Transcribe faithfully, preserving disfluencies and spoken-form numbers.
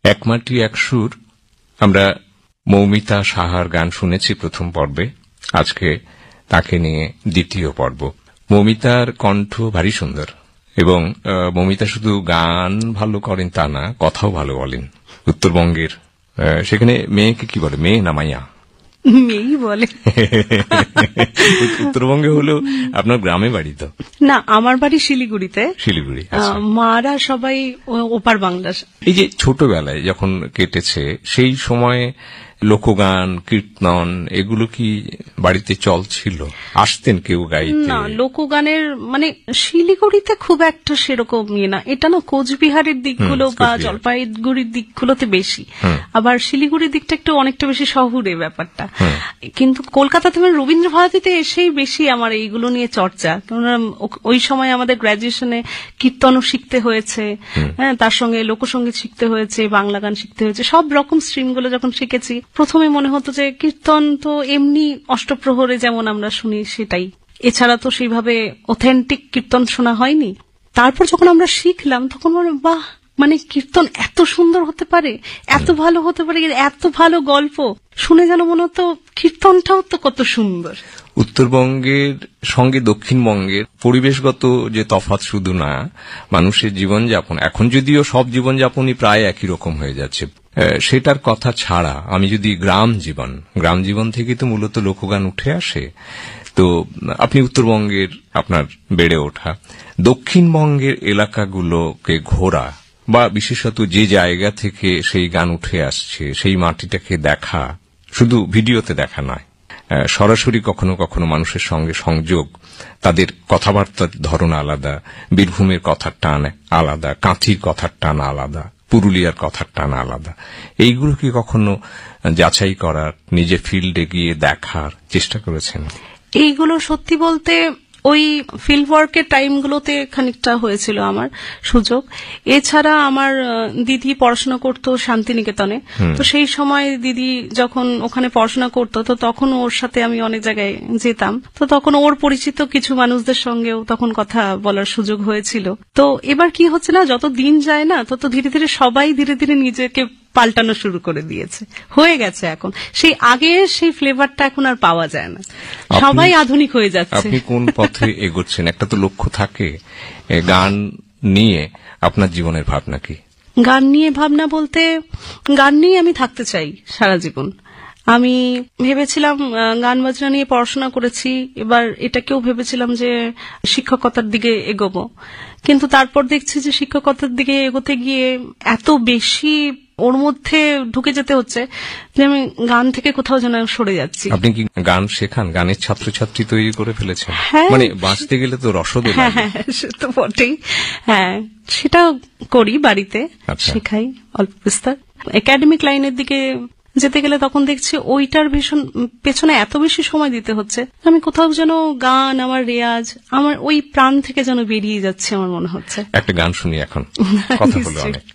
একমাটি এক সুর আমরা মৌমিতা সাহার গান শুনেছি প্রথম পর্বে, আজকে তাকে নিয়ে দ্বিতীয় পর্ব। মৌমিতার কণ্ঠ ভারী সুন্দর এবং মৌমিতা শুধু গান ভালো করেন তা না, কথাও ভালো বলেন। উত্তরবঙ্গের সেখানে মেয়েকে কি বলে, মেয়ে না মাইয়া? মেয়েই বলে। উত্তরবঙ্গে হলেও আপনার গ্রামে বাড়ি তো? না, আমার বাড়ি শিলিগুড়িতে। শিলিগুড়ি। মারা সবাই ওপার বাংলা। এই যে ছোটবেলায় যখন কেটেছে সেই সময় লোকগান, কীর্তন এগুলো কি বাড়িতে চল ছিল? আসতেন কেউ গাইতে? না, লোকগানের মানে শিলিগুড়িতে খুব একটা সেরকম ইয়ে না। এটা না কোচবিহারের দিকগুলো বা জলপাইগুড়ির দিকগুলোতে বেশি, আবার শিলিগুড়ির দিকটা একটু অনেকটা বেশি শহুরে ব্যাপারটা। কিন্তু কলকাতাতে রবীন্দ্র ভারতীতে এসেই বেশি আমার এইগুলো নিয়ে চর্চা। কেননা ওই সময় আমাদের গ্র্যাজুয়েশনে কীর্তনও শিখতে হয়েছে, হ্যাঁ, তার সঙ্গে লোকসঙ্গীত শিখতে হয়েছে, বাংলা গান শিখতে হয়েছে। সব রকম স্ট্রিমগুলো যখন শিখেছি, প্রথমে মনে হতো যে কীর্তন তো এমনি অষ্টপ্রহরে যেমন আমরা শুনি সেটাই, এছাড়া তো সেইভাবে অথেন্টিক কীর্তন শোনা হয়নি। তারপর যখন আমরা শিখলাম তখন মনে বাহ, মানে কীর্তন এত সুন্দর হতে পারে, এত ভালো হতে পারে, এত ভালো গল্প শুনে যেন মনে হতো কীর্তনটাও তো কত সুন্দর। উত্তরবঙ্গের সঙ্গে দক্ষিণবঙ্গের পরিবেশগত যে তফাৎ শুধু না, মানুষের জীবনযাপন, এখন যদিও সব জীবনযাপনই প্রায় একই রকম হয়ে যাচ্ছে, সেটার কথা ছাড়া আমি যদি গ্রাম জীবন, গ্রাম জীবন থেকে তো মূলত লোকগান উঠে আসে। তো আপনি উত্তরবঙ্গের আপনার বেড়ে ওঠা, দক্ষিণবঙ্গের এলাকাগুলোকে ঘোরা বা বিশেষত যে জায়গা থেকে সেই গান উঠে আসছে সেই মাটিটাকে দেখা, শুধু ভিডিওতে দেখা নয়, সরাসরি কখনো কখনো মানুষের সঙ্গে সংযোগ, তাদের কথাবার্তার ধরন আলাদা, বীরভূমের কথার টান আলাদা, কাঁথির কথার টান আলাদা, পুরুলিয়ার কথার টান আলাদা। এইগুলো কি কখনো যাচাই করার, নিজের ফিল্ডে গিয়ে দেখার চেষ্টা করেছেন? এইগুলো সত্যি বলতে ওই ফিল্ড ওয়ার্কের টাইমগুলোতে খানিকটা হয়েছিল আমার সুযোগ। এছাড়া আমার দিদি পড়াশোনা করতো শান্তিনিকেতনে, তো সেই সময় দিদি যখন ওখানে পড়াশোনা করতো তো তখন ওর সাথে আমি অনেক জায়গায় যেতাম, তো তখন ওর পরিচিত কিছু মানুষদের সঙ্গেও তখন কথা বলার সুযোগ হয়েছিল। তো এবার কি হচ্ছে না, যত দিন যায় না তত ধীরে ধীরে সবাই ধীরে ধীরে নিজেকে পাল্টানো শুরু করে দিয়েছে, হয়ে গেছে এখন সেই আগে সেই ফ্লেভারটা এখন আর পাওয়া যায় না, সবাই আধুনিক হয়ে যাচ্ছে। আপনি কোন পথে এগোচ্ছেন? একটা তো লক্ষ্য থাকে। গান নিয়ে আপনার জীবনের ভাবনা কি? গান নিয়ে ভাবনা বলতে, গান নিয়ে আমি থাকতে চাই সারা জীবন। আমি ভেবেছিলাম গান বাজনা নিয়ে পড়াশোনা করেছি, এবার এটাকেও ভেবেছিলাম যে শিক্ষকতার দিকে এগোবো, কিন্তু তারপর দেখছি যে শিক্ষকতার দিকে এগোতে গিয়ে এত বেশি ওর মধ্যে ঢুকে যেতে হচ্ছে যে আমি গান থেকে কোথাও যেন সরে যাচ্ছি। আপনি কি গান শেখান? গানের ছাত্রছাত্রী তৈরি করে ফেলেছেন? হ্যাঁ, মানে বাঁচতে গেলে তো রসদ লাগে। হ্যাঁ, সে তো বটেই। হ্যাঁ, সেটা করি বাড়িতে, শেখাই অল্প বিস্তার। একাডেমিক লাইনের দিকে যেতে গেলে তখন দেখছি ওইটার ভীষণ পেছনে এত বেশি সময় দিতে হচ্ছে, আমি কোথাও যেন গান, আমার রেয়াজ, আমার ওই প্রাণ থেকে যেন বেরিয়ে যাচ্ছে আমার মনে হচ্ছে। একটা গান শুনি এখন, কথা হলো অনেক।